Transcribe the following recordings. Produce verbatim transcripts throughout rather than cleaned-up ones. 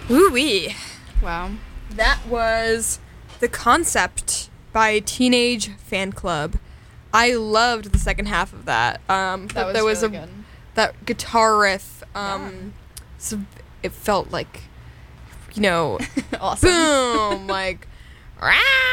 Ooh-wee. Wow. That was The Concept by Teenage Fan Club. I loved the second half of that. Um, That was, there was really a good. that guitar riff. Um, so it felt like, you know, Awesome. boom, like, like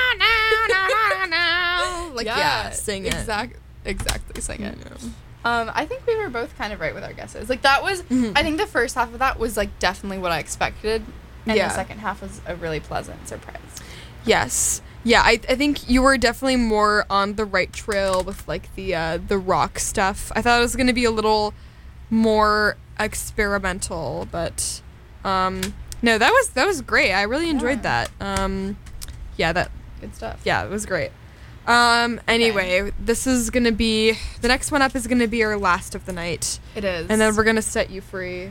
yeah, sing it. Exact, exactly, sing it. You know. Um, I think we were both kind of right with our guesses. Like that was, Mhm. I think the first half of that was like definitely what I expected, and Yeah. the second half was a really pleasant surprise. Yes. Yeah, I I think you were definitely more on the right trail with like the uh, the rock stuff. I thought it was gonna be a little more experimental, but um, no, that was that was great. I really enjoyed Yeah. that. Um, yeah, that Good stuff. yeah, it was great. Um, anyway, this is gonna be the next one up is gonna be our last of the night, It is. and then we're gonna set you free.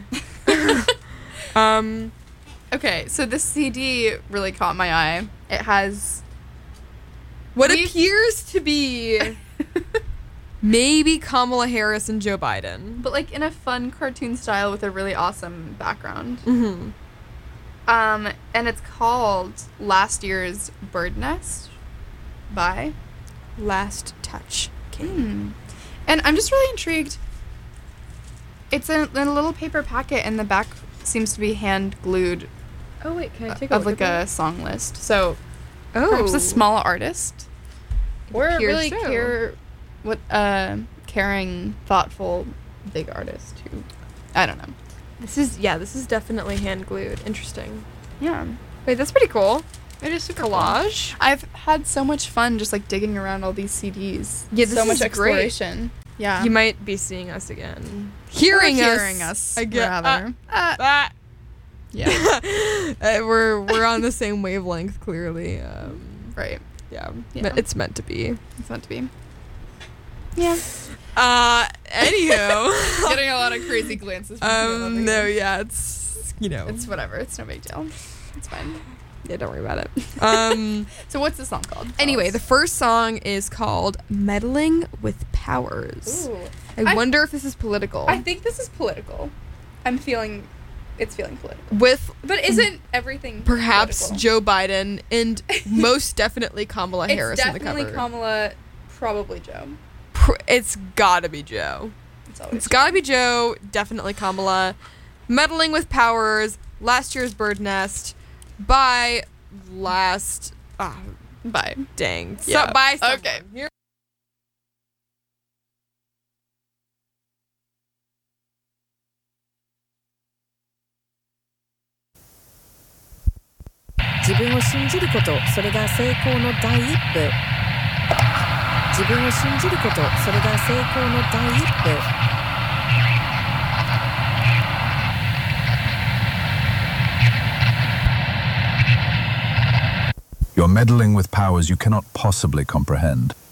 um, Okay, so this C D really caught my eye. It has what We've- appears to be maybe Kamala Harris and Joe Biden. but like in a fun cartoon style with a really awesome background. Mm-hmm. Um, and it's called Last Year's Bird Nest by. Last Touch King. Hmm. And I'm just really intrigued. It's in, in a little paper packet, and the back seems to be hand glued Oh wait, can I take of like a song list. So oh perhaps a small artist, or a appears really so. care, what uh, caring, thoughtful, big artist who, I don't know. This is yeah, this is definitely hand glued. Interesting. Yeah, Wait, that's pretty cool. it is super cool. Collage. I've had so much fun just like digging around all these C Ds. Yeah, this so much is great. exploration. Yeah, You might be seeing us again. Hearing Or us. hearing us again. rather. Uh, uh, yeah, uh, we're we're on the same wavelength. Clearly. Um, right. yeah. Yeah. But it's meant to be. It's meant to be. Yeah. Uh. Anywho. Getting a lot of crazy glances from people over um. No. here. Yeah. It's you know. It's whatever. It's no big deal. It's fine. yeah. Don't worry about it. Um. So what's the song called? Tell Anyway, us. the first song is called Meddling with Powers. Ooh. I, I- wonder if this is political. I think this is political. I'm feeling, it's feeling political. with But isn't everything perhaps political? Joe Biden and most definitely Kamala It's Harris in the definitely cover. Kamala, probably Joe. Pr- it's gotta be Joe. It's always It's Joe. gotta be Joe, definitely Kamala. Meddling with Powers, Last Year's Bird Nest, by last... Ah, Bye. dang. Yeah. So, by someone. Okay. Here- 自分を信じること、それが成功の第一歩。自分を信じること、それが成功の第一歩。 You're meddling with powers you cannot possibly comprehend.